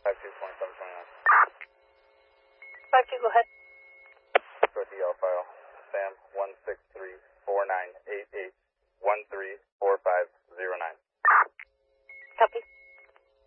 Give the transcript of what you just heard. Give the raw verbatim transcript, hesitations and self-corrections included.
five two twenty-seven twenty-nine. five two, go ahead. Go D L file. Sam one six three four nine eight eight one three four five zero nine. Copy.